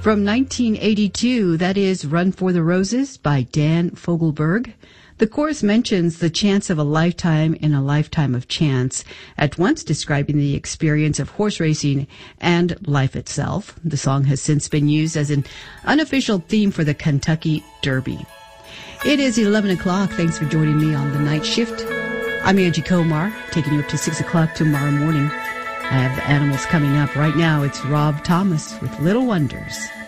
From 1982, that is Run for the Roses by Dan Fogelberg. The chorus mentions the chance of a lifetime in a lifetime of chance, at once describing the experience of horse racing and life itself. The song has since been used as an unofficial theme for the Kentucky Derby. It is 11 o'clock. Thanks for joining me on the night shift. I'm Angie Komar, taking you up to 6 o'clock tomorrow morning. I have the animals coming up. Right now, it's Rob Thomas with Little Wonders.